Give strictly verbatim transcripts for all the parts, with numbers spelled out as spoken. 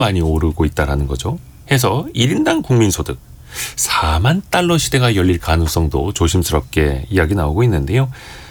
많이 오르고 있다라는 거죠. 해서 일 인당 국민소득 사만 달러 시대가 열릴 가능성도 조심스럽게 이야기 나오고 있는데요.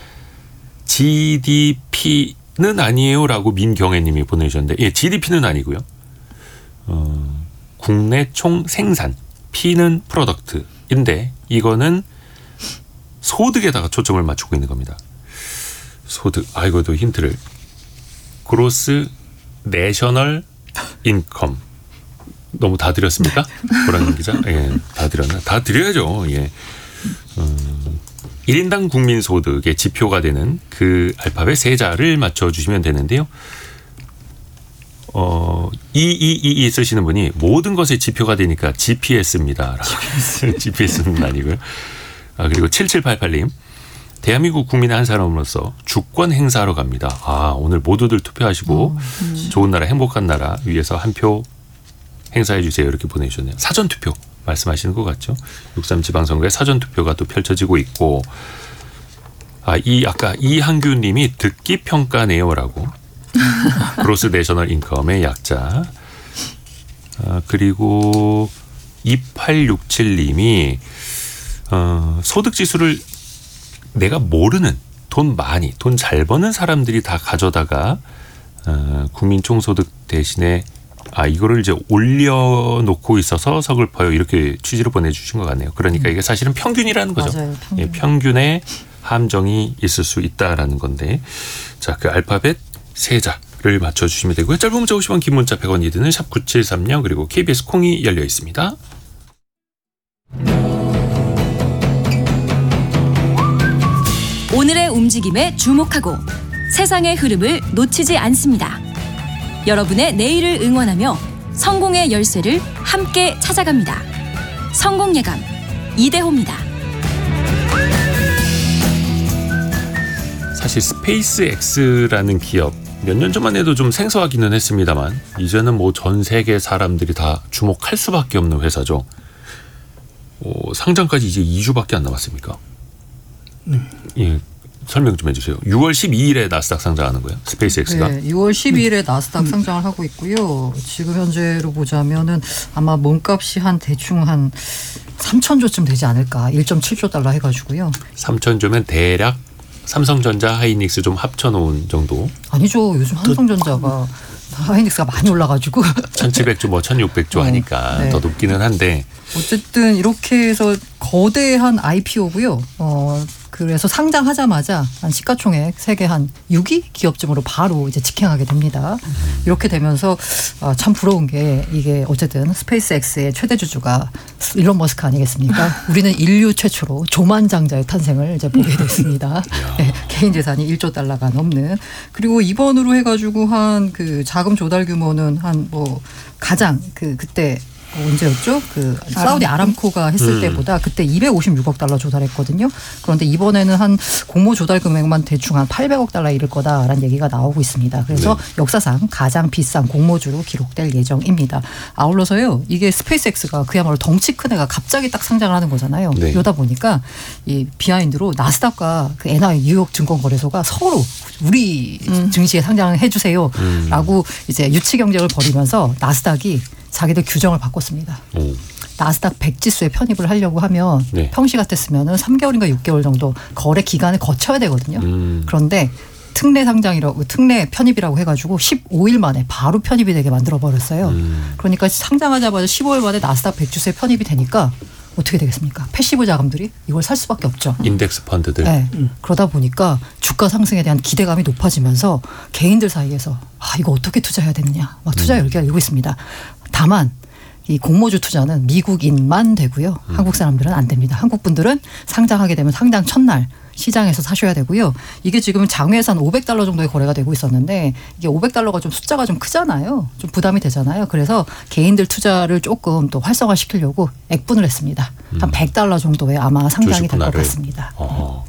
지디피는 아니에요라고 민경애님이 보내주셨는데, 예, 지디피는 아니고요. 어, 국내 총 생산, P는 프로덕트인데 이거는 소득에다가 초점을 맞추고 있는 겁니다. 소득, 아 이것도 힌트를. 그로스 내셔널 인컴. 너무 다 드렸습니까? 보라님 기자? 예, 다 드렸나? 다 드려야죠. 예. 음, 일 인당 국민소득의 지표가 되는 그 알파벳 세자를 맞춰주시면 되는데요. 어, 이이이이 쓰시는 분이 모든 것의 지표가 되니까 지피에스입니다. 지피에스는 아니고요. 아, 그리고 칠칠팔팔님. 대한민국 국민의 한 사람으로서 주권 행사하러 갑니다. 아, 오늘 모두들 투표하시고 어, 음. 좋은 나라, 행복한 나라 위해서 한 표 행사해 주세요. 이렇게 보내주셨네요. 사전투표 말씀하시는 것 같죠. 육삼 지방선거에 사전투표가 또 펼쳐지고 있고, 아, 이 아까 이한규 님이 듣기 평가네요라고. 그로스 내셔널 인컴의 약자. 아, 그리고 이팔육칠 님이 어, 소득지수를 내가 모르는 돈 많이, 돈 잘 버는 사람들이 다 가져다가 어, 국민 총소득 대신에 아 이거를 이제 올려놓고 있어서 서글퍼요 이렇게 취지로 보내주신 것 같네요. 그러니까 이게 사실은 평균이라는 거죠. 맞아요, 평균. 예, 평균의 함정이 있을 수 있다라는 건데, 자, 그 알파벳 세자를 맞춰주시면 되고요. 짧은 문자 오십 원, 긴 문자 백 원이 드는 샵 구칠삼공 그리고 케이비에스 콩이 열려 있습니다. 오늘의 움직임에 주목하고 세상의 흐름을 놓치지 않습니다. 여러분의 내일을 응원하며 성공의 열쇠를 함께 찾아갑니다. 성공예감 이대호입니다. 사실 스페이스X라는 기업 몇 년 전만 해도 좀 생소하기는 했습니다만 이제는 뭐 전 세계 사람들이 다 주목할 수밖에 없는 회사죠. 어, 상장까지 이제 이 주밖에 안 남았습니까? 네. 예, 설명 좀 해주세요. 유월 십이일에 나스닥 상장하는 거예요, 스페이스X가? 네, 유월 십이일에 나스닥 상장을 하고 있고요. 지금 현재로 보자면은 아마 몸값이 한 대충 한 삼천조쯤 되지 않을까. 일 점 칠조 달러 해가지고요. 삼천조면 대략 삼성전자, 하이닉스 좀 합쳐놓은 정도? 아니죠. 요즘 삼성전자가 하이닉스가 많이 올라가지고 천칠백조, 뭐 천육백조 하니까 네. 더 높기는 한데. 어쨌든 이렇게 해서 거대한 아이피오고요. 어, 그래서 상장하자마자 한 시가총액 세계 한 육 위 기업쯤으로 바로 이제 직행하게 됩니다. 이렇게 되면서 어, 참 부러운 게 이게 어쨌든 스페이스X의 최대 주주가 일론 머스크 아니겠습니까? 우리는 인류 최초로 조만장자의 탄생을 이제 보게 됐습니다. 네, 개인 재산이 일조 달러가 넘는. 그리고 이번으로 해가지고 한 그 자금 조달 규모는 한 뭐 가장 그 그때 언제였죠? 그 사우디 아람코가 했을 음. 때보다 그때 이백오십육억 달러 조달했거든요. 그런데 이번에는 한 공모 조달 금액만 대충 한 팔백억 달러에 이를 거다라는 얘기가 나오고 있습니다. 그래서 네. 역사상 가장 비싼 공모주로 기록될 예정입니다. 아울러서요. 이게 스페이스X가 그야말로 덩치 큰 애가 갑자기 딱 상장을 하는 거잖아요. 네. 이러다 보니까 이 비하인드로 나스닥과 그 엔아이 뉴욕 증권거래소가 서로 우리 음. 증시에 상장을 해주세요라고 음. 이제 유치 경쟁을 벌이면서 나스닥이 자기들 규정을 바꿨습니다. 오. 나스닥 백 지수에 편입을 하려고 하면 네. 평시 같았으면 삼 개월인가 육 개월 정도 거래 기간을 거쳐야 되거든요. 음. 그런데 특례 상장이라고 특례 편입이라고 해가지고 십오일 만에 바로 편입이 되게 만들어버렸어요. 음. 그러니까 상장하자마자 십오일 만에 나스닥 백 지수에 편입이 되니까 어떻게 되겠습니까? 패시브 자금들이 이걸 살 수밖에 없죠. 인덱스 펀드들. 네. 음. 그러다 보니까 주가 상승에 대한 기대감이 높아지면서 개인들 사이에서 아 이거 어떻게 투자해야 되느냐 막 투자 열기가 일고 있습니다. 다만 이 공모주 투자는 미국인만 되고요. 음. 한국 사람들은 안 됩니다. 한국 분들은 상장하게 되면 상장 첫날 시장에서 사셔야 되고요. 이게 지금 장외에서 한 오백 달러 정도의 거래가 되고 있었는데 이게 오백 달러가 좀 숫자가 좀 크잖아요. 좀 부담이 되잖아요. 그래서 개인들 투자를 조금 또 활성화시키려고 액분을 했습니다. 음. 한 백 달러 정도에 아마 상장이 될 것 같습니다. 어.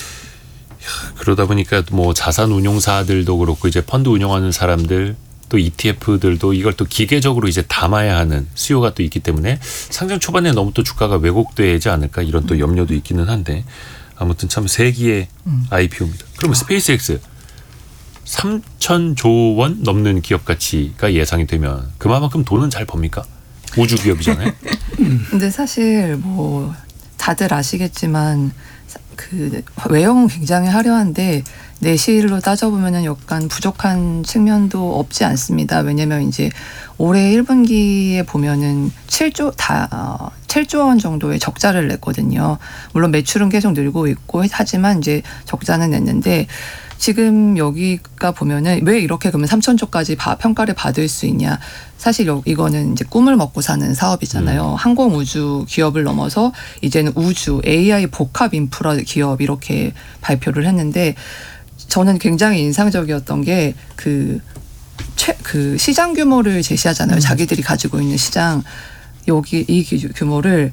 야, 그러다 보니까 뭐 자산 운용사들도 그렇고 이제 펀드 운용하는 사람들 또 이티에프들도 이걸 또 기계적으로 이제 담아야 하는 수요가 또 있기 때문에 상장 초반에 너무 또 주가가 왜곡되지 않을까 이런 또 염려도 있기는 한데 아무튼 참 세기의 음. 아이피오입니다. 그러면 스페이스X 삼천조 원 넘는 기업 가치가 예상이 되면 그만큼 돈은 잘 법니까? 우주 기업이잖아요. 근데 사실 뭐 다들 아시겠지만 그 외형은 굉장히 화려한데 내실로 따져보면은 약간 부족한 측면도 없지 않습니다. 왜냐면 이제 올해 일 분기에 보면은 칠조 다 어, 칠조 원 정도의 적자를 냈거든요. 물론 매출은 계속 늘고 있고 하지만 이제 적자는 냈는데 지금 여기가 보면은 왜 이렇게 그러면 삼천조까지 평가를 받을 수 있냐? 사실 이거는 이제 꿈을 먹고 사는 사업이잖아요. 음. 항공 우주 기업을 넘어서 이제는 우주 에이아이 복합 인프라 기업 이렇게 발표를 했는데 저는 굉장히 인상적이었던 게 그 최, 그 시장 규모를 제시하잖아요. 음. 자기들이 가지고 있는 시장 여기 이 규모를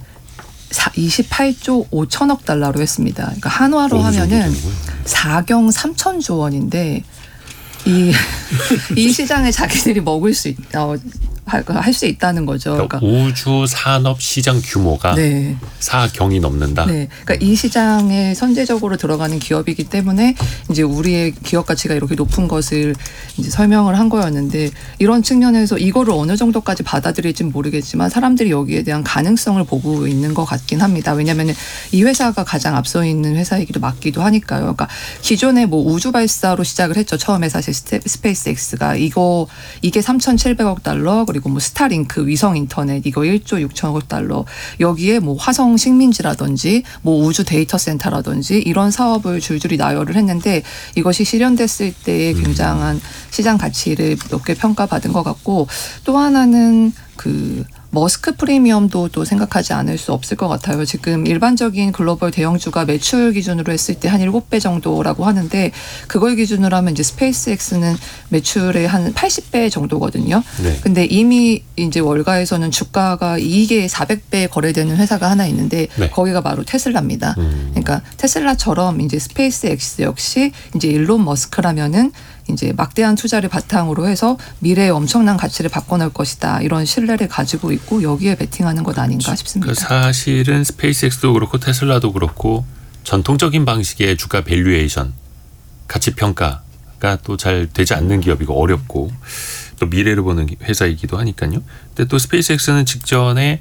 이십팔조 오천억 달러로 했습니다. 그러니까 한화로 하면은 사경 삼천조 원인데 이, 이 시장에 자기들이 먹을 수 있, 어, 할 수 있다는 거죠. 그러니까, 그러니까 우주 산업 시장 규모가 네. 사경이 넘는다. 네, 그러니까 이 시장에 선제적으로 들어가는 기업이기 때문에 이제 우리의 기업 가치가 이렇게 높은 것을 이제 설명을 한 거였는데 이런 측면에서 이거를 어느 정도까지 받아들일지는 모르겠지만 사람들이 여기에 대한 가능성을 보고 있는 것 같긴 합니다. 왜냐하면 이 회사가 가장 앞서 있는 회사이기도 맞기도 하니까요. 그러니까 기존에 뭐 우주 발사로 시작을 했죠. 처음에 사실 스페이스X가 이거 이게 삼천칠백억 달러. 그리고 뭐 스타링크 위성 인터넷 이거 일조 육천억 달러 여기에 뭐 화성 식민지라든지 뭐 우주 데이터 센터라든지 이런 사업을 줄줄이 나열을 했는데 이것이 실현됐을 때의 굉장한 시장 가치를 높게 평가받은 것 같고 또 하나는 그 머스크 프리미엄도 또 생각하지 않을 수 없을 것 같아요. 지금 일반적인 글로벌 대형주가 매출 기준으로 했을 때 한 일곱 배 정도라고 하는데 그걸 기준으로 하면 이제 스페이스X는 매출의 한 팔십 배 정도거든요. 네. 근데 이미 이제 월가에서는 주가가 이익의 사백 배 거래되는 회사가 하나 있는데 네. 거기가 바로 테슬라입니다. 음. 그러니까 테슬라처럼 이제 스페이스X 역시 이제 일론 머스크라면은 이제 막대한 투자를 바탕으로 해서 미래에 엄청난 가치를 바꿔놓을 것이다. 이런 신뢰를 가지고 있고 여기에 베팅하는 것 아닌가 싶습니다. 그 사실은 스페이스X도 그렇고 테슬라도 그렇고 전통적인 방식의 주가 밸류에이션, 가치 평가가 또 잘 되지 않는 기업이고 어렵고 또 미래를 보는 회사이기도 하니까요. 근데 또 스페이스X는 직전에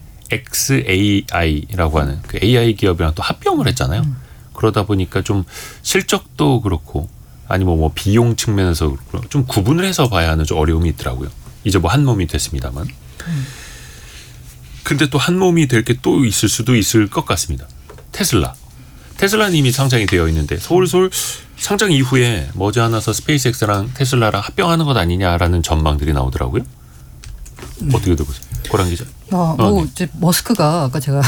엑스에이아이라고 하는 그 에이아이 기업이랑 또 합병을 했잖아요. 음. 그러다 보니까 좀 실적도 그렇고 아니면 뭐 비용 측면에서 좀 구분을 해서 봐야 하는 좀 어려움이 있더라고요. 이제 뭐 한 몸이 됐습니다만. 음. 근데 또 한 몸이 될 게 또 있을 수도 있을 것 같습니다. 테슬라. 테슬라는 이미 상장이 되어 있는데 솔솔 상장 이후에 머지않아서 스페이스X랑 테슬라랑 합병하는 것 아니냐라는 전망들이 나오더라고요. 음. 어떻게 들어보세요? 고란 기자. 아, 뭐 어, 네. 이제 머스크가 아까 제가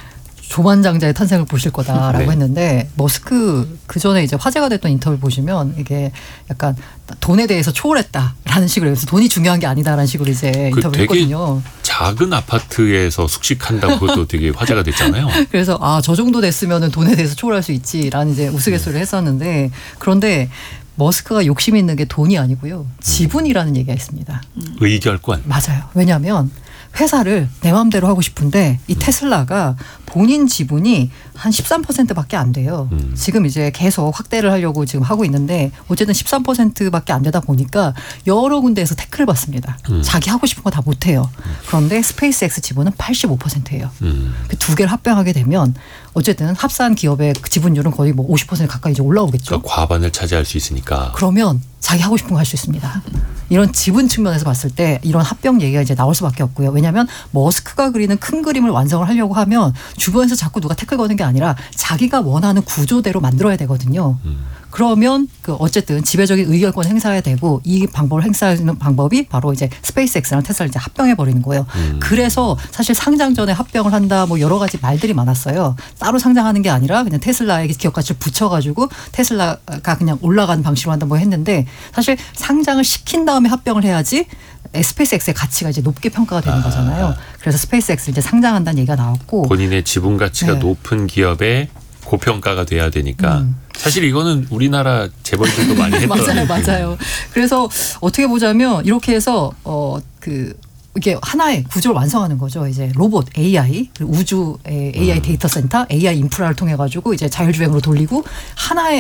조만장자의 탄생을 보실 거다라고 네. 했는데 머스크 그 전에 이제 화제가 됐던 인터뷰 보시면 이게 약간 돈에 대해서 초월했다라는 식으로 해서 돈이 중요한 게 아니다라는 식으로 이제 그 인터뷰를 했거든요. 작은 아파트에서 숙식한다고 그것도 되게 화제가 됐잖아요. 그래서 아, 저 정도 됐으면은 돈에 대해서 초월할 수 있지라는 이제 우스갯소리를 했었는데 그런데 머스크가 욕심 있는 게 돈이 아니고요. 지분이라는 얘기가 있습니다. 의결권. 맞아요. 왜냐하면 회사를 내 마음대로 하고 싶은데 이 테슬라가 본인 지분이 한 십삼 퍼센트밖에 안 돼요. 음. 지금 이제 계속 확대를 하려고 지금 하고 있는데 어쨌든 십삼 퍼센트밖에 안 되다 보니까 여러 군데에서 태클을 받습니다. 음. 자기 하고 싶은 거 다 못해요. 그런데 스페이스X 지분은 팔십오 퍼센트예요. 음. 그 두 개를 합병하게 되면 어쨌든 합산 기업의 지분율은 거의 뭐 오십 퍼센트 가까이 이제 올라오겠죠. 그러니까 과반을 차지할 수 있으니까. 그러면 자기 하고 싶은 거 할 수 있습니다. 이런 지분 측면에서 봤을 때 이런 합병 얘기가 이제 나올 수밖에 없고요. 왜냐하면 머스크가 그리는 큰 그림을 완성을 하려고 하면 주변에서 자꾸 누가 태클 거는 게 아니라 자기가 원하는 구조대로 만들어야 되거든요. 음. 그러면 그 어쨌든 지배적인 의결권 행사해야 되고 이 방법을 행사하는 방법이 바로 이제 스페이스X랑 테슬라를 이제 합병해 버리는 거예요. 음. 그래서 사실 상장 전에 합병을 한다 뭐 여러 가지 말들이 많았어요. 따로 상장하는 게 아니라 그냥 테슬라의 기업 가치를 붙여가지고 테슬라가 그냥 올라가는 방식으로 한다 뭐 했는데 사실 상장을 시킨 다음에 합병을 해야지 스페이스X의 가치가 이제 높게 평가가 되는 아. 거잖아요. 그래서 스페이스X를 이제 상장한다는 얘기가 나왔고 본인의 지분 가치가 네. 높은 기업에 고평가가 돼야 되니까 음. 사실 이거는 우리나라 재벌들도 많이 했던 맞아요, 맞아요. 그래서 어떻게 보자면 이렇게 해서 어 그 이게 하나의 구조를 완성하는 거죠. 이제 로봇, 에이아이, 우주 에이아이 음. 데이터 센터, 에이아이 인프라를 통해 가지고 이제 자율주행으로 돌리고 하나의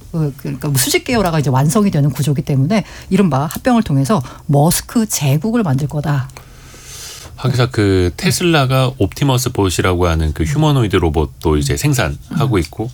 그러니까 수직 계열화가 이제 완성이 되는 구조이기 때문에 이른바 합병을 통해서 머스크 제국을 만들 거다. 하기사 그 테슬라가 옵티머스 봇이라고 하는 그 휴머노이드 로봇도 이제 생산하고 있고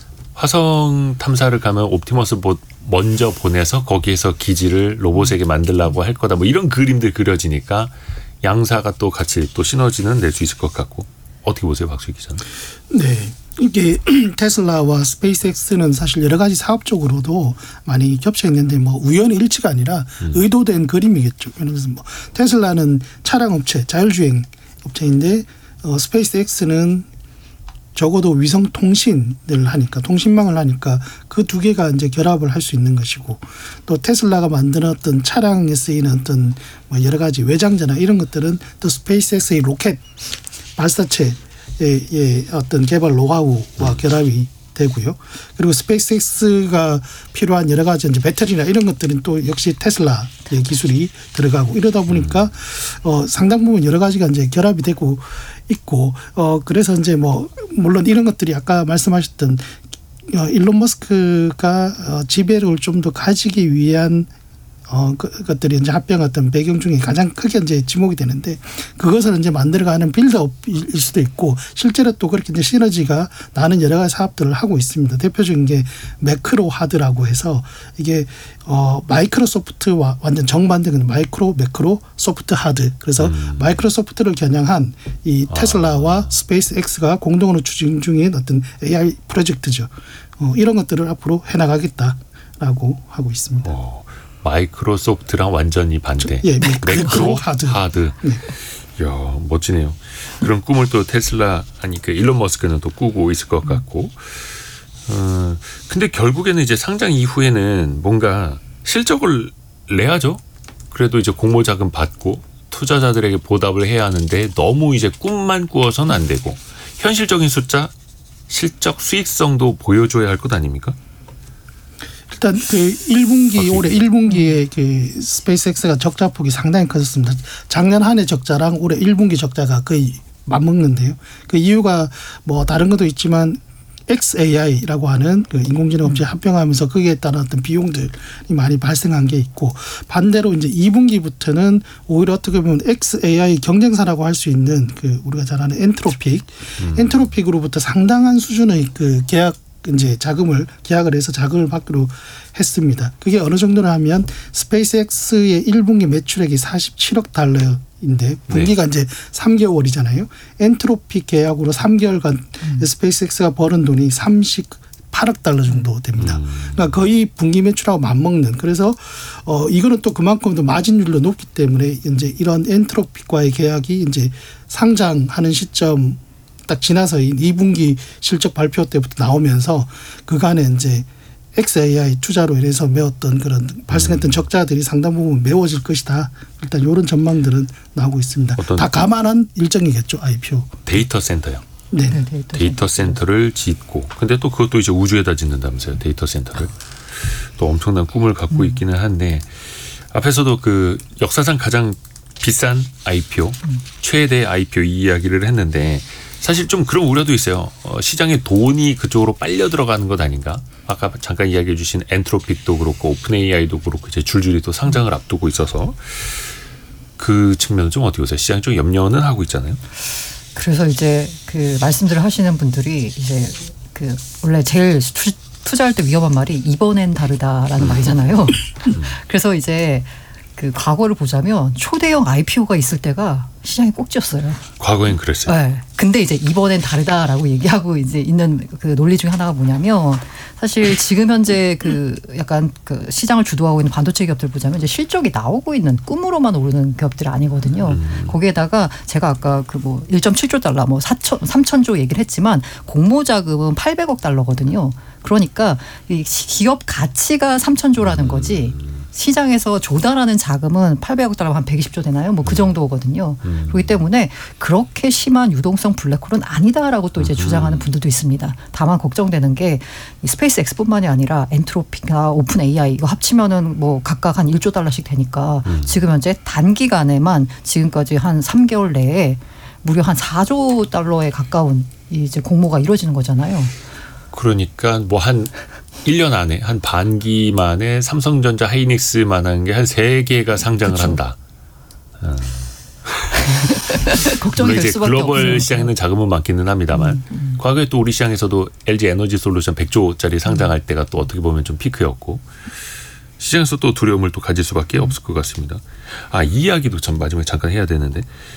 화성 탐사를 가면 옵티머스 봇 먼저 보내서 거기에서 기지를 로봇에게 만들라고 할 거다. 뭐 이런 그림들 그려지니까 양사가 또 같이 또 시너지는 낼 수 있을 것 같고 어떻게 보세요, 박수희 기자는? 네. 이게 테슬라와 스페이스X는 사실 여러 가지 사업적으로도 많이 겹쳐 있는데 뭐 우연의 일치가 아니라 음. 의도된 그림이겠죠. 그래서 뭐 테슬라는 차량 업체, 자율주행 업체인데 어, 스페이스X는 적어도 위성 통신을 하니까 통신망을 하니까 그 두 개가 이제 결합을 할 수 있는 것이고 또 테슬라가 만드는 어떤 차량에 쓰이는 어떤 뭐 여러 가지 외장재나 이런 것들은 또 스페이스X의 로켓 발사체 의 어떤 개발 노하우와 결합이 되고요. 그리고 스페이스X가 필요한 여러 가지 이제 배터리나 이런 것들은 또 역시 테슬라의 기술이 들어가고 이러다 보니까 어 상당 부분 여러 가지가 이제 결합이 되고 있고 어 그래서 이제 뭐 물론 이런 것들이 아까 말씀하셨던 어 일론 머스크가 어 지배력을 좀 더 가지기 위한 어, 그, 것들이 이제 합병 어떤 배경 중에 가장 크게 이제 지목이 되는데 그것을 이제 만들어가는 빌드업일 수도 있고 실제로 또 그렇게 이제 시너지가 나는 여러 가지 사업들을 하고 있습니다. 대표적인 게 매크로 하드라고 해서 이게 어, 마이크로소프트와 완전 정반대는 마이크로, 매크로, 소프트 하드. 그래서 음. 마이크로소프트를 겨냥한 이 테슬라와 아. 스페이스X가 공동으로 추진 중인 어떤 에이아이 프로젝트죠. 어, 이런 것들을 앞으로 해나가겠다라고 하고 있습니다. 오. 마이크로소프트랑 완전히 반대. 예, 매크로, 매크로 하드. 하드. 네. 이야, 멋지네요. 그런 꿈을 또 테슬라 아니 그 일론 머스크는 또 꾸고 있을 것 같고. 어, 근데 결국에는 이제 상장 이후에는 뭔가 실적을 내야죠. 그래도 이제 공모 자금 받고 투자자들에게 보답을 해야 하는데 너무 이제 꿈만 꾸어서는 안 되고 현실적인 숫자, 실적 수익성도 보여줘야 할 것 아닙니까? 일단 그 일 분기 아, 올해 일 분기에 그 스페이스X가 적자 폭이 상당히 커졌습니다. 작년 한 해 적자랑 올해 일 분기 적자가 거의 맞먹는데요. 그 이유가 뭐 다른 것도 있지만 엑스에이아이라고 하는 그 인공지능 업체 합병하면서 거기에 따른 어떤 비용들이 많이 발생한 게 있고 반대로 이제 이 분기부터는 오히려 어떻게 보면 엑스에이아이 경쟁사라고 할 수 있는 그 우리가 잘 아는 엔트로픽, 음. 엔트로픽으로부터 상당한 수준의 그 계약 이제 자금을 계약을 해서 자금을 받기로 했습니다. 그게 어느 정도나 하면 스페이스X의 일 분기 매출액이 사십칠억 달러인데 분기가 네. 이제 삼 개월이잖아요. 엔트로피 계약으로 삼 개월간 음. 스페이스X가 버는 돈이 삼십팔억 달러 정도 됩니다. 음. 그러니까 거의 분기 매출하고 맞먹는. 그래서 어 이거는 또 그만큼 더 마진율도 높기 때문에 이제 이런 엔트로피과의 계약이 이제 상장하는 시점 딱 지나서 이 분기 실적 발표 때부터 나오면서 그간에 이제 엑스에이아이 투자로 인해서 메웠던 그런 발생했던 적자들이 상당 부분 메워질 것이다. 일단 이런 전망들은 나오고 있습니다. 다 감안한 일정이겠죠. 아이피오. 데이터 센터요. 네. 네 데이터, 데이터 센터를 짓고. 근데 또 그것도 이제 우주에다 짓는다면서요. 데이터 센터를. 또 엄청난 꿈을 갖고 음. 있기는 한데 앞에서도 그 역사상 가장 비싼 아이피오, 음. 최대 아이피오 이 이야기를 했는데 사실 좀 그런 우려도 있어요. 어, 시장에 돈이 그쪽으로 빨려 들어가는 것 아닌가? 아까 잠깐 이야기해 주신 엔트로픽도 그렇고 오픈에이아이도 그렇고 이제 줄줄이 또 상장을 앞두고 있어서 그 측면은 좀 어떻게 보세요? 시장이 좀 염려는 하고 있잖아요. 그래서 이제 그 말씀들을 하시는 분들이 이제 그 원래 제일 투, 투자할 때 위험한 말이 이번엔 다르다라는 음. 말이잖아요. 음. 그래서 이제 그 과거를 보자면 초대형 아이피오가 있을 때가 시장이 꼭지였어요. 과거엔 그랬어요. 네. 근데 이제 이번엔 다르다라고 얘기하고 이제 있는 그 논리 중에 하나가 뭐냐면 사실 지금 현재 그 약간 그 시장을 주도하고 있는 반도체 기업들 보자면 이제 실적이 나오고 있는 꿈으로만 오르는 기업들이 아니거든요. 음. 거기에다가 제가 아까 그 뭐 일 점 칠조 달러 뭐 사천, 삼천조 얘기를 했지만 공모 자금은 팔백억 달러거든요. 그러니까 이 기업 가치가 삼천조라는 거지. 음. 시장에서 조달하는 자금은 팔백억 달러 한 백이십조 되나요? 뭐 그 정도거든요. 음. 그렇기 때문에 그렇게 심한 유동성 블랙홀은 아니다라고 또 이제 음. 주장하는 분들도 있습니다. 다만 걱정되는 게 스페이스X뿐만이 아니라 엔트로피나 오픈 에이아이 이거 합치면은 뭐 각각 한 일조 달러씩 되니까 음. 지금 현재 단기간에만 지금까지 한 삼 개월 내에 무려 한 사조 달러에 가까운 이제 공모가 이루어지는 거잖아요. 그러니까 뭐 한 일 년 안에 한 반기 만에 삼성전자 하이닉스만한 게 한 세 개가 상장을 그쵸. 한다. 어. 걱정이 물론 될 이제 수밖에 글로벌 없어요. 시장에는 자금은 많기는 합니다만 음, 음. 과거에 또 우리 시장에서도 엘지 에너지 솔루션 백 조짜리 상장할 때가 또 어떻게 보면 좀 피크였고 시장에서 또 두려움을 또 가질 수밖에 없을 것 같습니다. 아, 이 이야기도 참 마지막에 잠깐 해야 되는데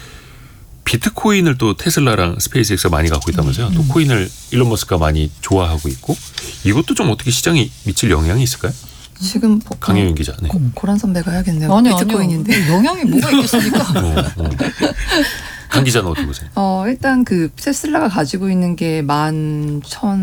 비트코인을 또 테슬라랑 스페이스X가 많이 갖고 있다면서요. 또 코인을 일론 머스크가 많이 좋아하고 있고 이것도 좀 어떻게 시장에 미칠 영향이 있을까요? 지금 보- 강혜윤 기자. 네. 고, 고란 선배가 해야겠네요. 아니, 비트코인인데. 아니요. 영향이 뭐가 있겠습니까? 어, 어. 강 기자는 어떻게 보세요? 어, 일단 그 테슬라가 가지고 있는 게 만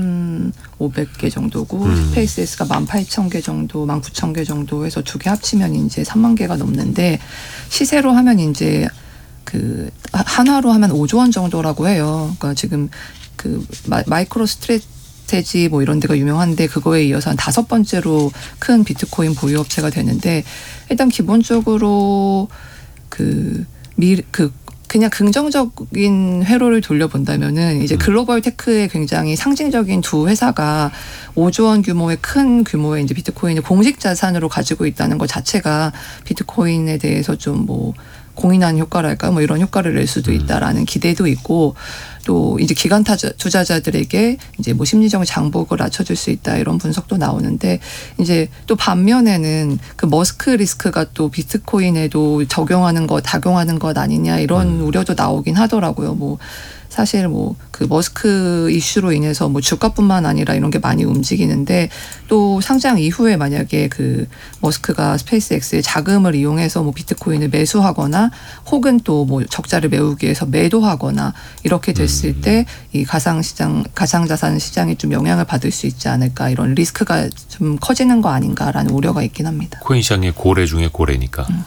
천오백 개 정도고 음. 스페이스X가 만 팔천 개 정도, 만 구천 개 정도 해서 두 개 합치면 이제 삼만 개가 넘는데 시세로 하면 이제 그 한화로 하면 오조 원 정도라고 해요. 그러니까 지금 그 마, 마이크로 스트레테지 뭐 이런 데가 유명한데 그거에 이어서 한 다섯 번째로 큰 비트코인 보유 업체가 되는데 일단 기본적으로 그 미 그 그냥 긍정적인 회로를 돌려본다면은 이제 글로벌 테크의 굉장히 상징적인 두 회사가 오조 원 규모의 큰 규모의 이제 비트코인을 공식 자산으로 가지고 있다는 것 자체가 비트코인에 대해서 좀 뭐 공인하는 효과랄까 뭐 이런 효과를 낼 수도 있다라는 기대도 있고 또 이제 기관 타자, 투자자들에게 이제 뭐 심리적 장벽을 낮춰줄 수 있다 이런 분석도 나오는데 이제 또 반면에는 그 머스크 리스크가 또 비트코인에도 적용하는 것, 작용하는 것 아니냐 이런 음. 우려도 나오긴 하더라고요. 뭐 사실 뭐 그 머스크 이슈로 인해서 뭐 주가뿐만 아니라 이런 게 많이 움직이는데 또 상장 이후에 만약에 그 머스크가 스페이스X의 자금을 이용해서 뭐 비트코인을 매수하거나 혹은 또 뭐 적자를 메우기 위해서 매도하거나 이렇게 됐을 때 이 가상시장, 가상자산 시장이 좀 영향을 받을 수 있지 않을까 이런 리스크가 좀 커지는 거 아닌가라는 우려가 있긴 합니다. 코인 시장의 고래 중에 고래니까. 음.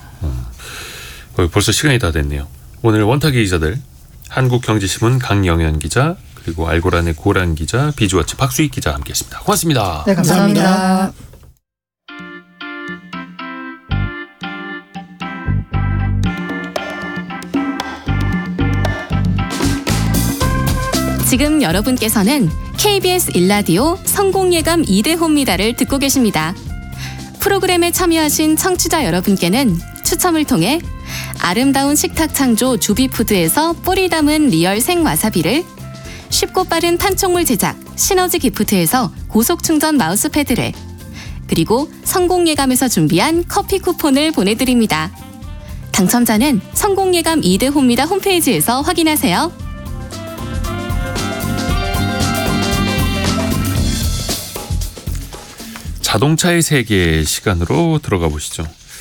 음. 벌써 시간이 다 됐네요. 오늘 원탁의 기자들 한국경제신문 강영현 기자 그리고 알고란의 고란 기자 비주워치 박수익 기자 함께했습니다. 고맙습니다. 네, 감사합니다. 감사합니다. 지금 여러분께서는 케이비에스 일 라디오 성공예감 이 대 호입니다를 듣고 계십니다. 프로그램에 참여하신 청취자 여러분께는 추첨을 통해 아름다운 식탁 창조 주비푸드에서 뿌리 담은 리얼 생와사비를, 쉽고 빠른 판촉물 제작 시너지 기프트에서 고속 충전 마우스패드를, 그리고 성공예감에서 준비한 커피 쿠폰을 보내드립니다. 당첨자는 성공예감 이 대 호입니다 홈페이지에서 확인하세요. 자동차의 세계 시간으로 들어가 보시죠.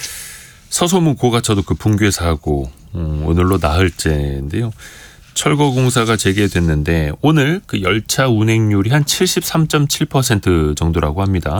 서소문 고가차도 그 붕괴 사고 음, 오늘로 나흘째인데요. 철거공사가 재개됐는데 오늘 그 열차 운행률이 한 칠십삼 점 칠 퍼센트 정도라고 합니다.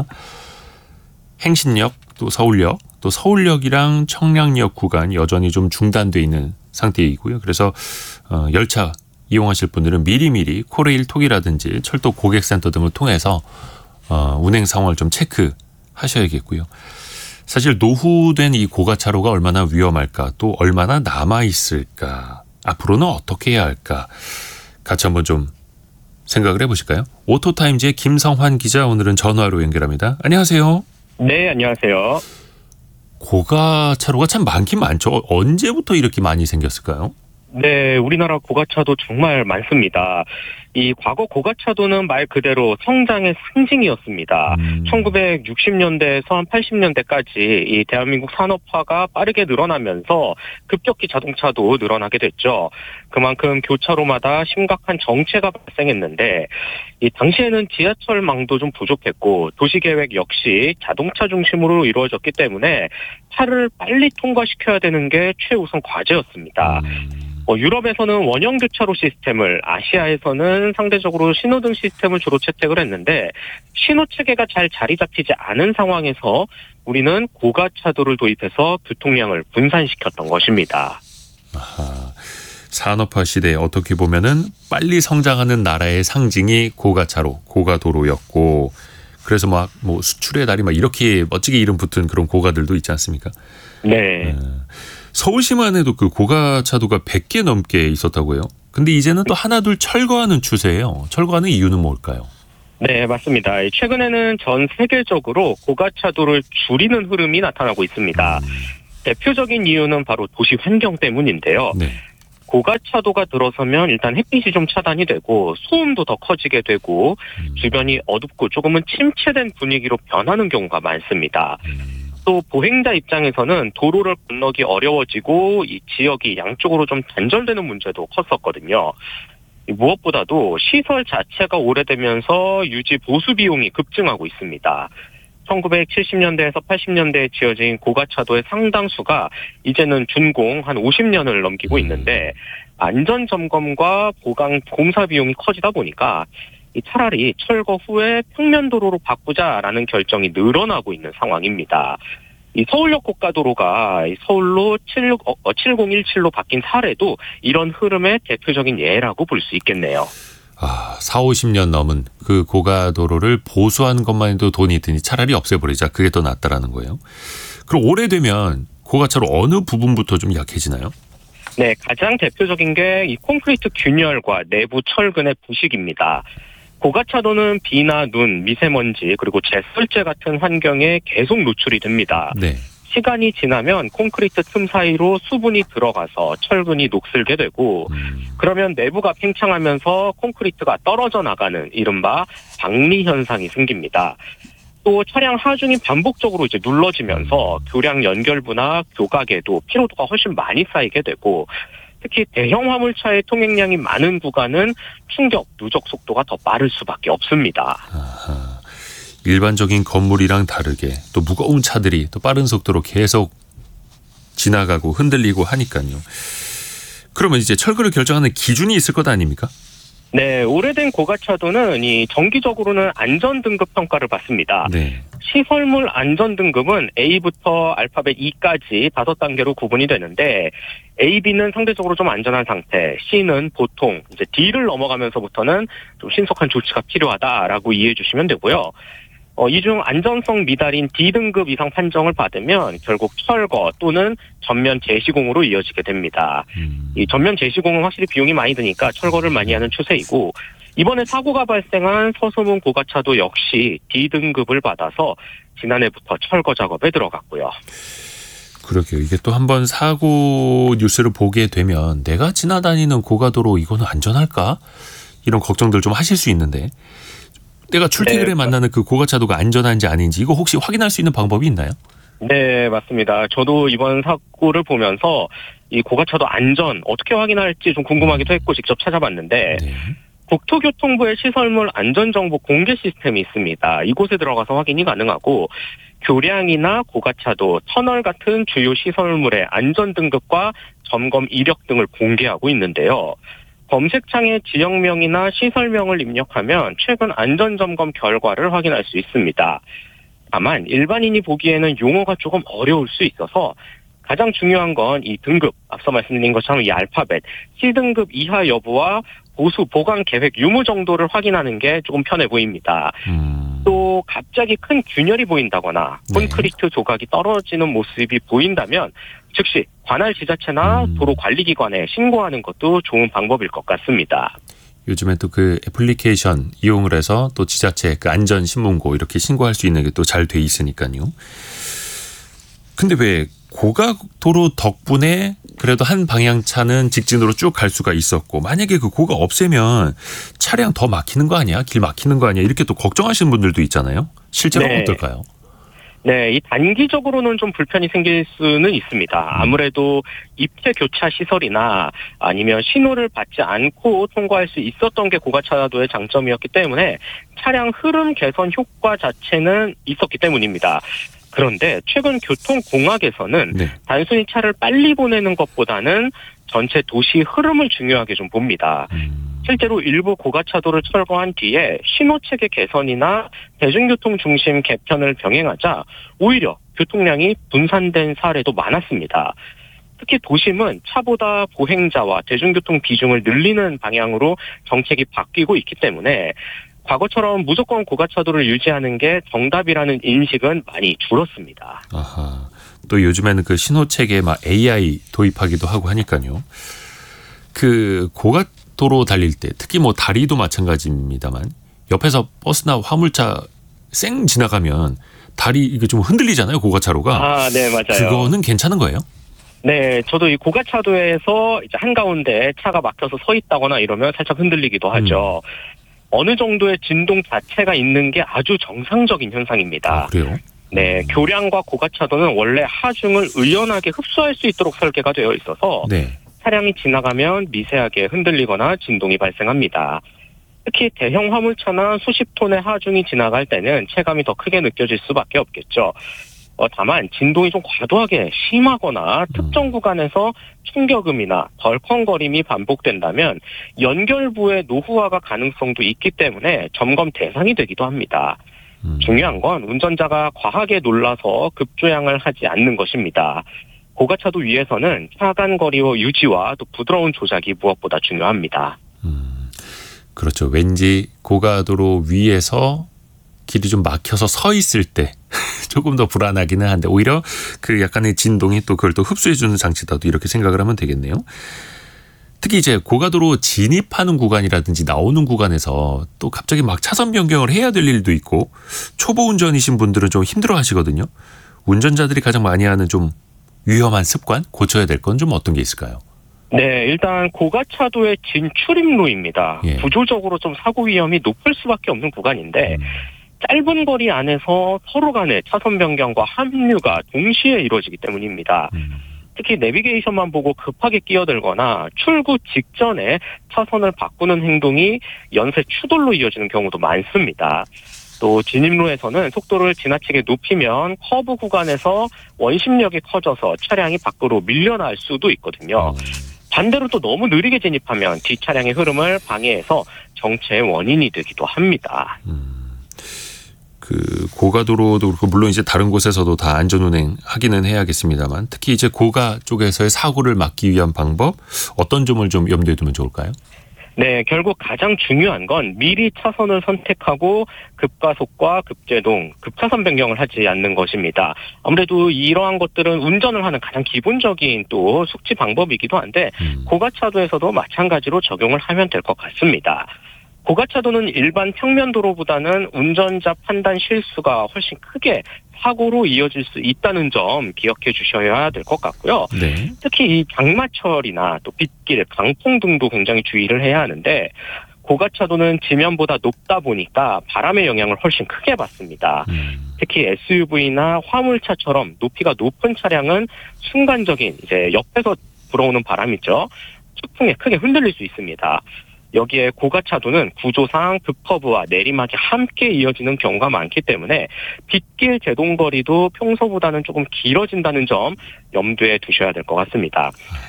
행신역 또 서울역 또 서울역이랑 청량역 구간 여전히 좀 중단돼 있는 상태이고요. 그래서 어, 열차 이용하실 분들은 미리미리 코레일 톡이라든지 철도 고객센터 등을 통해서 어, 운행 상황을 좀 체크하셔야겠고요. 사실 노후된 이 고가차로가 얼마나 위험할까 또 얼마나 남아있을까 앞으로는 어떻게 해야 할까 같이 한번 좀 생각을 해보실까요? 오토타임즈의 김성환 기자 오늘은 전화로 연결합니다. 안녕하세요. 네, 안녕하세요. 고가차로가 참 많긴 많죠. 언제부터 이렇게 많이 생겼을까요? 네, 우리나라 고가차도 정말 많습니다. 이 과거 고가차도는 말 그대로 성장의 상징이었습니다. 음. 천구백육십 년대에서 한 팔십 년대까지 이 대한민국 산업화가 빠르게 늘어나면서 급격히 자동차도 늘어나게 됐죠. 그만큼 교차로마다 심각한 정체가 발생했는데 이 당시에는 지하철망도 좀 부족했고 도시계획 역시 자동차 중심으로 이루어졌기 때문에 차를 빨리 통과시켜야 되는 게 최우선 과제였습니다. 음. 어, 유럽에서는 원형 교차로 시스템을, 아시아에서는 상대적으로 신호등 시스템을 주로 채택을 했는데 신호체계가 잘 자리 잡히지 않은 상황에서 우리는 고가차도를 도입해서 교통량을 분산시켰던 것입니다. 아하, 산업화 시대에 어떻게 보면은 빨리 성장하는 나라의 상징이 고가차로, 고가도로였고 그래서 막 뭐 수출의 달이 막 이렇게 멋지게 이름 붙은 그런 고가들도 있지 않습니까? 네. 네. 서울시만 해도 그 고가차도가 백 개 넘게 있었다고요. 근데 이제는 또 하나둘 철거하는 추세예요. 철거하는 이유는 뭘까요? 네, 맞습니다. 최근에는 전 세계적으로 고가차도를 줄이는 흐름이 나타나고 있습니다. 음. 대표적인 이유는 바로 도시 환경 때문인데요. 네. 고가차도가 들어서면 일단 햇빛이 좀 차단이 되고 소음도 더 커지게 되고 음. 주변이 어둡고 조금은 침체된 분위기로 변하는 경우가 많습니다. 음. 또 보행자 입장에서는 도로를 건너기 어려워지고 이 지역이 양쪽으로 좀 단절되는 문제도 컸었거든요. 무엇보다도 시설 자체가 오래되면서 유지 보수 비용이 급증하고 있습니다. 천구백칠십 년대에서 팔십 년대에 지어진 고가차도의 상당수가 이제는 준공 한 오십 년을 넘기고 있는데 안전점검과 보강 공사 비용이 커지다 보니까 차라리 철거 후에 평면도로로 바꾸자라는 결정이 늘어나고 있는 상황입니다. 이 서울역 고가도로가 서울로 칠공일칠로 바뀐 사례도 이런 흐름의 대표적인 예라고 볼 수 있겠네요. 아, 사오십 년 넘은 그 고가도로를 보수한 것만 해도 돈이 드니 차라리 없애버리자. 그게 더 낫다라는 거예요. 그럼 오래되면 고가차로 어느 부분부터 좀 약해지나요? 네, 가장 대표적인 게 이 콘크리트 균열과 내부 철근의 부식입니다. 고가차도는 비나 눈, 미세먼지 그리고 제설제 같은 환경에 계속 노출이 됩니다. 네. 시간이 지나면 콘크리트 틈 사이로 수분이 들어가서 철근이 녹슬게 되고 음. 그러면 내부가 팽창하면서 콘크리트가 떨어져 나가는 이른바 박리 현상이 생깁니다. 또 차량 하중이 반복적으로 이제 눌러지면서 교량 연결부나 교각에도 피로도가 훨씬 많이 쌓이게 되고 특히 대형 화물차의 통행량이 많은 구간은 충격, 누적 속도가 더 빠를 수밖에 없습니다. 아하. 일반적인 건물이랑 다르게 또 무거운 차들이 또 빠른 속도로 계속 지나가고 흔들리고 하니까요. 그러면 이제 철거를 결정하는 기준이 있을 것 아닙니까? 네, 오래된 고가차도는 이 정기적으로는 안전등급 평가를 받습니다. 네. 시설물 안전등급은 A부터 알파벳 E까지 다섯 단계로 구분이 되는데 A, B는 상대적으로 좀 안전한 상태, C는 보통, 이제 D를 넘어가면서부터는 좀 신속한 조치가 필요하다라고 이해해 주시면 되고요. 어, 이 중 안전성 미달인 D등급 이상 판정을 받으면 결국 철거 또는 전면 재시공으로 이어지게 됩니다. 음. 이 전면 재시공은 확실히 비용이 많이 드니까 철거를 많이 하는 추세이고 이번에 사고가 발생한 서소문 고가차도 역시 D등급을 받아서 지난해부터 철거 작업에 들어갔고요. 그러게요. 이게 또 한번 사고 뉴스를 보게 되면 내가 지나다니는 고가도로 이거는 안전할까? 이런 걱정들 좀 하실 수 있는데 내가 출퇴근에 네. 만나는 그 고가차도가 안전한지 아닌지 이거 혹시 확인할 수 있는 방법이 있나요? 네, 맞습니다. 저도 이번 사고를 보면서 이 고가차도 안전 어떻게 확인할지 좀 궁금하기도 했고 직접 찾아봤는데 네. 국토교통부의 시설물 안전정보 공개 시스템이 있습니다. 이곳에 들어가서 확인이 가능하고 교량이나 고가차도, 터널 같은 주요 시설물의 안전등급과 점검 이력 등을 공개하고 있는데요. 검색창에 지역명이나 시설명을 입력하면 최근 안전점검 결과를 확인할 수 있습니다. 다만 일반인이 보기에는 용어가 조금 어려울 수 있어서 가장 중요한 건 이 등급, 앞서 말씀드린 것처럼 이 알파벳, C등급 이하 여부와 보수 보강 계획 유무 정도를 확인하는 게 조금 편해 보입니다. 음. 또 갑자기 큰 균열이 보인다거나 콘크리트 조각이 떨어지는 모습이 보인다면 즉시 관할 지자체나 음. 도로관리기관에 신고하는 것도 좋은 방법일 것 같습니다. 요즘에 또 그 애플리케이션 이용을 해서 또 지자체 그 안전신문고 이렇게 신고할 수 있는 게 또 잘 돼 있으니까요. 근데 왜 고가도로 덕분에 그래도 한 방향차는 직진으로 쭉 갈 수가 있었고 만약에 그 고가 없애면 차량 더 막히는 거 아니야? 길 막히는 거 아니야? 이렇게 또 걱정하시는 분들도 있잖아요. 실제로 네. 어떨까요? 네, 이 단기적으로는 좀 불편이 생길 수는 있습니다. 아무래도 입체 교차 시설이나 아니면 신호를 받지 않고 통과할 수 있었던 게 고가차도의 장점이었기 때문에 차량 흐름 개선 효과 자체는 있었기 때문입니다. 그런데 최근 교통공학에서는 네. 단순히 차를 빨리 보내는 것보다는 전체 도시 흐름을 중요하게 좀 봅니다. 음. 실제로 일부 고가차도를 철거한 뒤에 신호체계 개선이나 대중교통 중심 개편을 병행하자 오히려 교통량이 분산된 사례도 많았습니다. 특히 도심은 차보다 보행자와 대중교통 비중을 늘리는 방향으로 정책이 바뀌고 있기 때문에 과거처럼 무조건 고가차도를 유지하는 게 정답이라는 인식은 많이 줄었습니다. 아하. 또 요즘에는 그 신호체계에 막 에이아이 도입하기도 하고 하니까요. 그 고가도로 달릴 때 특히 뭐 다리도 마찬가지입니다만 옆에서 버스나 화물차 쌩 지나가면 다리 이게 좀 흔들리잖아요. 고가차로가. 아, 네, 맞아요. 그거는 괜찮은 거예요? 네, 저도 이 고가차도에서 이제 한가운데 차가 막혀서 서 있다거나 이러면 살짝 흔들리기도 하죠. 음. 어느 정도의 진동 자체가 있는 게 아주 정상적인 현상입니다. 아, 그래요? 네, 음. 교량과 고가차도는 원래 하중을 의연하게 흡수할 수 있도록 설계가 되어 있어서 네. 차량이 지나가면 미세하게 흔들리거나 진동이 발생합니다. 특히 대형 화물차나 수십 톤의 하중이 지나갈 때는 체감이 더 크게 느껴질 수밖에 없겠죠. 어, 다만 진동이 좀 과도하게 심하거나 특정 구간에서 충격음이나 덜컹거림이 반복된다면 연결부의 노후화가 가능성도 있기 때문에 점검 대상이 되기도 합니다. 음. 중요한 건 운전자가 과하게 놀라서 급조양을 하지 않는 것입니다. 고가차도 위에서는 차간 거리 유지와 또 부드러운 조작이 무엇보다 중요합니다. 음, 그렇죠. 왠지 고가도로 위에서 길이 좀 막혀서 서 있을 때 조금 더 불안하기는 한데 오히려 그 약간의 진동이 또 그걸 또 흡수해주는 장치다도 이렇게 생각을 하면 되겠네요. 특히 이제 고가도로 진입하는 구간이라든지 나오는 구간에서 또 갑자기 막 차선 변경을 해야 될 일도 있고 초보 운전이신 분들은 좀 힘들어 하시거든요. 운전자들이 가장 많이 하는 좀 위험한 습관, 고쳐야 될 건 좀 어떤 게 있을까요? 네, 일단 고가차도의 진출입로입니다. 예. 구조적으로 좀 사고 위험이 높을 수밖에 없는 구간인데 음. 짧은 거리 안에서 서로 간의 차선 변경과 합류가 동시에 이루어지기 때문입니다. 음. 특히 내비게이션만 보고 급하게 끼어들거나 출구 직전에 차선을 바꾸는 행동이 연쇄 추돌로 이어지는 경우도 많습니다. 또 진입로에서는 속도를 지나치게 높이면 커브 구간에서 원심력이 커져서 차량이 밖으로 밀려날 수도 있거든요. 음. 반대로 또 너무 느리게 진입하면 뒷차량의 흐름을 방해해서 정체의 원인이 되기도 합니다. 음. 그 고가도로도 그렇고 물론 이제 다른 곳에서도 다 안전운행 하기는 해야겠습니다만 특히 이제 고가 쪽에서의 사고를 막기 위한 방법 어떤 점을 좀 염두에 두면 좋을까요? 네, 결국 가장 중요한 건 미리 차선을 선택하고 급가속과 급제동, 급차선 변경을 하지 않는 것입니다. 아무래도 이러한 것들은 운전을 하는 가장 기본적인 또 숙지 방법이기도 한데 음. 고가차도에서도 마찬가지로 적용을 하면 될 것 같습니다. 고가차도는 일반 평면도로보다는 운전자 판단 실수가 훨씬 크게 사고로 이어질 수 있다는 점 기억해 주셔야 될 것 같고요. 네. 특히 이 장마철이나 또 빗길, 강풍 등도 굉장히 주의를 해야 하는데 고가차도는 지면보다 높다 보니까 바람의 영향을 훨씬 크게 받습니다. 음. 특히 에스유브이나 화물차처럼 높이가 높은 차량은 순간적인 이제 옆에서 불어오는 바람이죠. 추풍에 크게 흔들릴 수 있습니다. 여기에 고가차도는 구조상 급커브와 내리막이 함께 이어지는 경우가 많기 때문에 빗길 제동거리도 평소보다는 조금 길어진다는 점 염두에 두셔야 될 것 같습니다.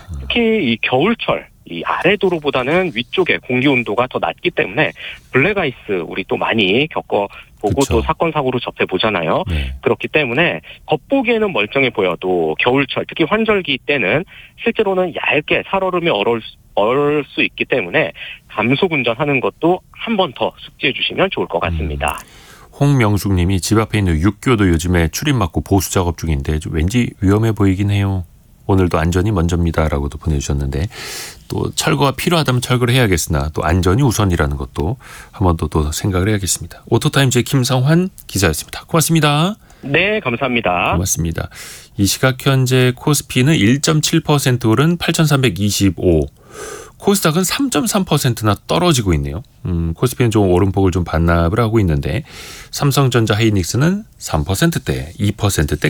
특히 이 겨울철, 이 아래 도로보다는 위쪽에 공기 온도가 더 낮기 때문에 블랙아이스 우리 또 많이 겪어보고 그쵸. 또 사건 사고로 접해보잖아요. 네. 그렇기 때문에 겉보기에는 멀쩡해 보여도 겨울철 특히 환절기 때는 실제로는 얇게 살얼음이 얼을 얼 수 있기 때문에 감속 운전하는 것도 한 번 더 숙지해 주시면 좋을 것 같습니다. 음. 홍명숙 님이 집 앞에 있는 육교도 요즘에 출입 막고 보수 작업 중인데 좀 왠지 위험해 보이긴 해요. 오늘도 안전이 먼저입니다라고도 보내주셨는데 또 철거가 필요하다면 철거를 해야겠으나 또 안전이 우선이라는 것도 한 번 더 또 생각을 해야겠습니다. 오토타임즈의 김성환 기자였습니다. 고맙습니다. 네, 감사합니다. 고맙습니다. 이 시각 현재 코스피는 일 점 칠 퍼센트 오른 팔천삼백이십오, 코스닥은 삼 점 삼 퍼센트나 떨어지고 있네요. 음, 코스피는 좀 오름폭을 좀 반납을 하고 있는데 삼성전자 하이닉스는 삼 퍼센트대, 이 퍼센트대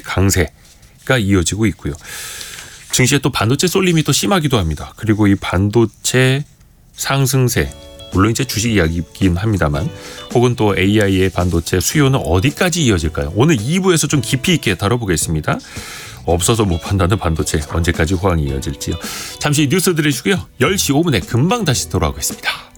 강세가 이어지고 있고요. 증시에 또 반도체 쏠림이 또 심하기도 합니다. 그리고 이 반도체 상승세, 물론 이제 주식 이야기이긴 합니다만 혹은 또 에이아이의 반도체 수요는 어디까지 이어질까요? 오늘 이 부에서 좀 깊이 있게 다뤄보겠습니다. 없어서 못 판다는 반도체 언제까지 호황이 이어질지요. 잠시 뉴스 들으시고요. 열 시 오 분에 금방 다시 돌아오겠습니다.